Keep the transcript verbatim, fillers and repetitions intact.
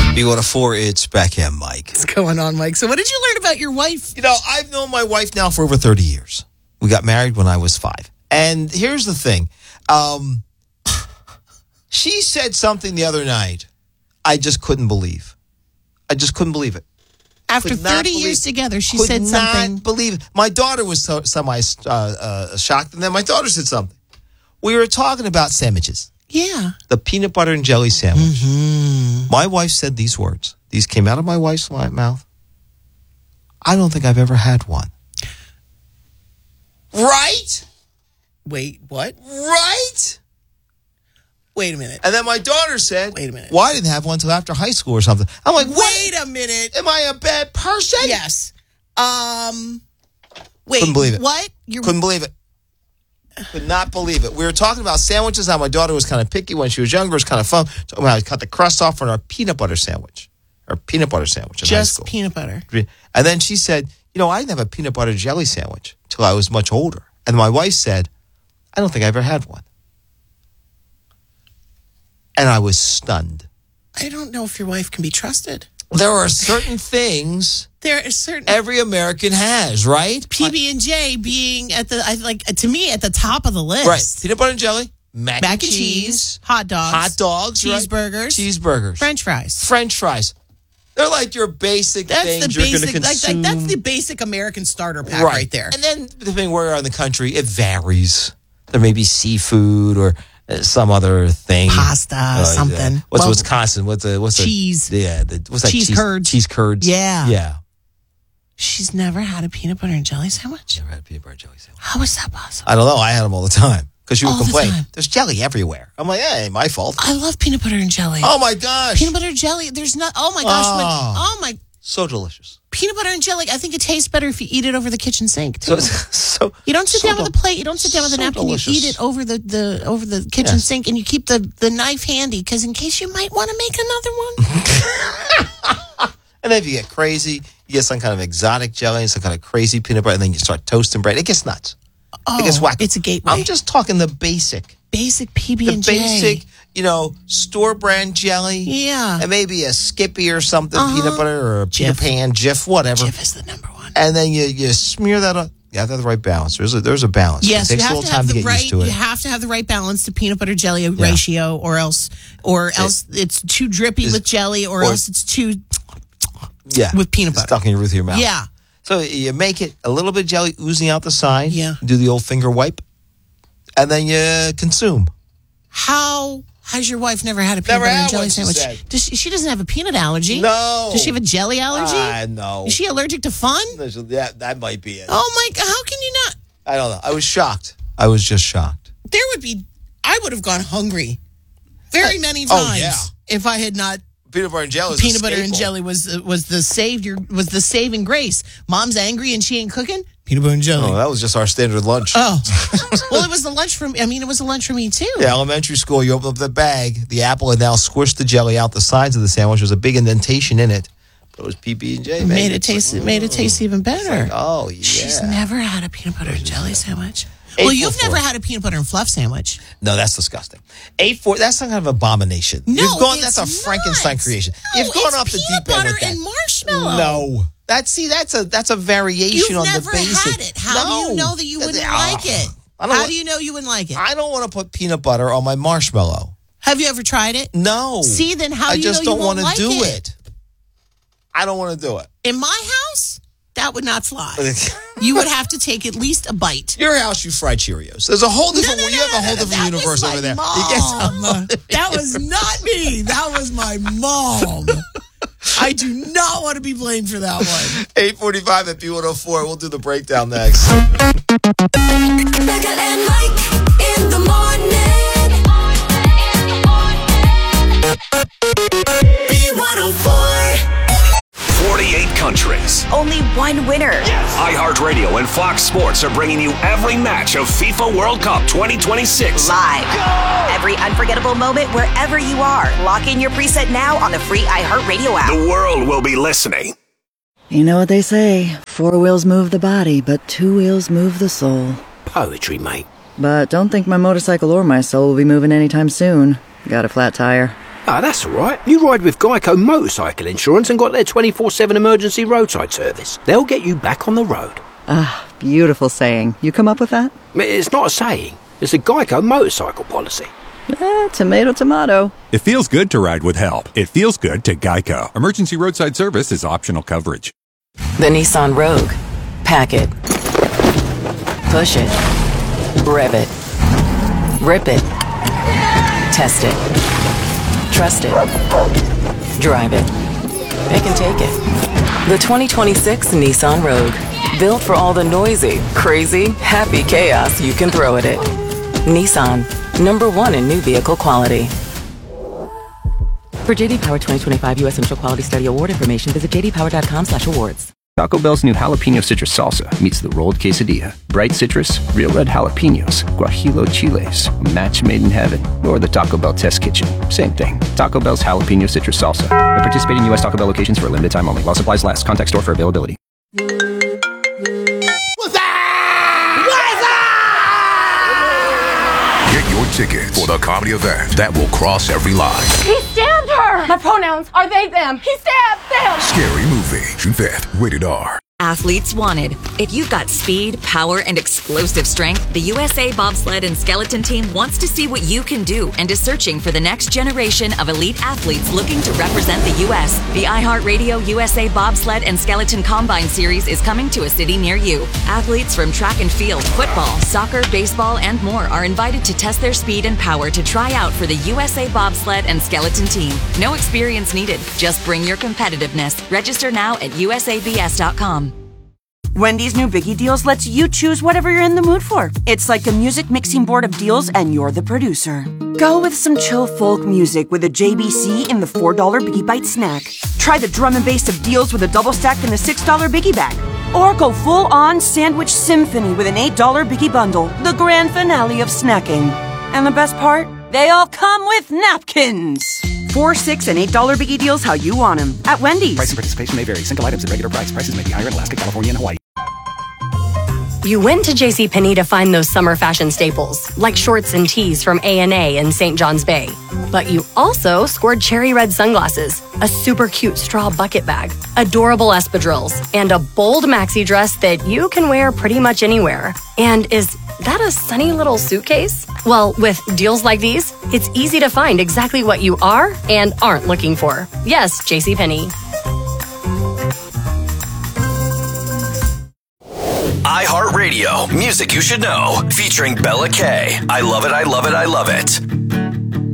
B one oh four, it's Backhand Mike. What's going on, Mike? So what did you learn about your wife? You know, I've known my wife now for over thirty years. We got married when I was five. And here's the thing. Um, she said something the other night I just couldn't believe. I just couldn't believe it. After Could thirty believe, years together, she could said something. not believe it. My daughter was so, semi uh, uh, shocked, and then my daughter said something. We were talking about sandwiches. Yeah. The peanut butter and jelly sandwich. Mm-hmm. My wife said these words. These came out of my wife's mouth. I don't think I've ever had one. Right? Wait, what? Right? Wait a minute. And then my daughter said, Wait a minute. Well, I didn't have one until after high school or something. I'm like, Wait what? a minute. Am I a bad person? Yes. Um. Wait. Couldn't believe it. What? You're Couldn't believe it. Could not believe it. We were talking about sandwiches. How my daughter was kind of picky when she was younger. It was kind of fun. Talking about how I cut the crust off on our peanut butter sandwich. Our peanut butter sandwich in high just school. peanut butter. And then she said, you know, I didn't have a peanut butter jelly sandwich until I was much older. And my wife said, I don't think I ever had one. And I was stunned. I don't know if your wife can be trusted. There are certain things There are certain every American has, right? P B and J being at the I like to me at the top of the list. Right. Peanut butter and jelly, mac, Mac and cheese, hot dogs, hot dogs, cheeseburgers, right? cheeseburgers, French fries. French fries. They're like your basic That's things the you're going to basic. Like, consume. like, that's the basic American starter pack right, there. And then depending where you are in the country, it varies. There may be seafood or uh, some other thing, Pasta, Uh, something. uh, what's Well, Wisconsin? What's the what's cheese. The, yeah, the, what's that Cheese cheese curds. Cheese curds. Yeah. yeah. She's never had a peanut butter and jelly sandwich. Never had a peanut butter and jelly sandwich. How is that possible? I don't know. I had them all the time because she would All the complain. time. There's jelly everywhere. I'm like, yeah, ain't my fault. I love peanut butter and jelly. Oh my gosh, Peanut butter and jelly. There's not. Oh my gosh. Oh. When, oh my. so delicious. Peanut butter and jelly. I think it tastes better if you eat it over the kitchen sink. So, Too. so You don't sit so down with a plate. You don't sit down with a so napkin. delicious. You eat it over the, the over the kitchen Yes. sink, and you keep the, the knife handy because in case you might want to make another one. And then if you get crazy, you get some kind of exotic jelly and some kind of crazy peanut butter, and then you start toasting bread. It gets nuts. Oh, It gets whack. it's a gateway. I'm just talking the basic, basic P B the and J. basic, you know, store brand jelly. Yeah. And maybe a Skippy or something, Uh-huh. peanut butter or a Peter Jif. Pan, Jif, whatever. Jif is the number one. And then you, you smear that on. You have to have the right balance. There's a, there's a balance. Yes, it you takes a have little to time have to the get right. used to You it. have to have the right balance to peanut butter jelly ratio, or else, or else it's too drippy Is- with jelly, or, or- else it's too yeah. with peanut butter. Stuck in your, with your mouth. Yeah. So you make it a little bit of jelly oozing out the side. Yeah. Do the old finger wipe. And then you consume. How has your wife never had a peanut Never butter had and jelly one, she sandwich? said. Does she, she doesn't have a peanut allergy. No. Does she have a jelly allergy? I know. Is she allergic to fun? That, that might be it. Oh my God! How can you not? I don't know. I was shocked. I was just shocked. There would be. I would have gone hungry very many Oh, times yeah. if I had not. Peanut butter and jelly. is a Peanut butter and staple. jelly was uh, was the savior was the saving grace. Mom's angry and she ain't cooking. Peanut butter and jelly. Oh, that was just our standard lunch. Oh, well, it was the lunch for me. I mean, it was a lunch for me too. Yeah, elementary school, you open up the bag, the apple had now squished the jelly out the sides of the sandwich. There was a big indentation in it. But it was P B and J. It made it taste. It made it taste even better. Like, oh, yeah. She's never had a peanut butter and jelly sandwich. Well, you've never had a peanut butter and fluff sandwich. No, that's disgusting. Eight four. That's some kind of abomination. No, You've gone. it's That's a Frankenstein not. creation. No, You've gone it's off the peanut deep end butter with that. and marshmallow. No, that's see. That's a that's a variation You've on never the basic. had it. How no. do you know that you wouldn't Oh, like it? I don't How wa- do you know you wouldn't like it? I don't want to put peanut butter on my marshmallow. Have you ever tried it? No. See, then how I do you just know you don't won't wanna like do it? it. I don't want to do it. In my house, that would not fly. You would have to take at least a bite. Your house, you fry Cheerios. There's a whole different. No, no, you no, have a no, whole no, different that was universe my over there. Mom. You get- That was not me. That was my mom. I do not want to be blamed for that one. eight forty-five at B one oh four. We'll do the breakdown next. Becca and Mike in the morning. B one oh four. forty-eight countries. Only one winner. iHeartRadio and Fox Sports are bringing you every match of FIFA World Cup twenty twenty-six. Live. Every unforgettable moment wherever you are. Lock in your preset now on the free iHeartRadio app. The world will be listening. You know what they say, four wheels move the body, but two wheels move the soul. Poetry, mate. But don't think my motorcycle or my soul will be moving anytime soon. Got a flat tire. Ah, that's all right. You ride with Geico Motorcycle Insurance and got their twenty-four seven emergency roadside service. They'll get you back on the road. Ah, beautiful saying. You come up with that? It's not a saying. It's a Geico motorcycle policy. Eh, tomato, tomato. It feels good to ride with help. It feels good to Geico. Emergency roadside service is optional coverage. The Nissan Rogue. Pack it. Push it. Rev it. Rip it. Test it. Trust it. Drive it. It can take it. The twenty twenty-six Nissan Rogue. Built for all the noisy, crazy, happy chaos you can throw at it. Nissan. Number one in new vehicle quality. For J D Power twenty twenty-five U S Initial Quality Study Award information, visit j d power dot com slash awards. Taco Bell's new jalapeno citrus salsa meets the rolled quesadilla. Bright citrus, real red jalapenos, guajillo chiles, a match made in heaven. Or the Taco Bell test kitchen. Same thing. Taco Bell's jalapeno citrus salsa. At participating U S Taco Bell locations for a limited time only. While supplies last. Contact store for availability. Get your tickets for the comedy event that will cross every line. He stabbed her! My pronouns are they, them. He stabbed them! Scary Movie, June fifth, rated R. Athletes wanted. If you've got speed, power, and explosive strength, the U S A Bobsled and Skeleton Team wants to see what you can do and is searching for the next generation of elite athletes looking to represent the U S. The iHeartRadio U S A Bobsled and Skeleton Combine Series is coming to a city near you. Athletes from track and field, football, soccer, baseball, and more are invited to test their speed and power to try out for the U S A Bobsled and Skeleton Team. No experience needed. Just bring your competitiveness. Register now at U S A B S dot com. Wendy's new Biggie Deals lets you choose whatever you're in the mood for. It's like a music mixing board of deals and you're the producer. Go with some chill folk music with a J B C in the four dollar Biggie Bite snack. Try the drum and bass of deals with a double stack in the six dollar Biggie Bag. Or go full-on sandwich symphony with an eight dollar Biggie Bundle, the grand finale of snacking. And the best part? They all come with napkins. Four, six, and eight dollar Biggie Deals how you want them at Wendy's. Price and participation may vary. Single items at regular price. Prices may be higher in Alaska, California, and Hawaii. You went to JCPenney to find those summer fashion staples, like shorts and tees from A and A in Saint John's Bay. But you also scored cherry red sunglasses, a super cute straw bucket bag, adorable espadrilles, and a bold maxi dress that you can wear pretty much anywhere. And is that a sunny little suitcase? Well, with deals like these, it's easy to find exactly what you are and aren't looking for. Yes, JCPenney. iHeartRadio, music you should know, featuring Bella K. I love it, I love it, I love it.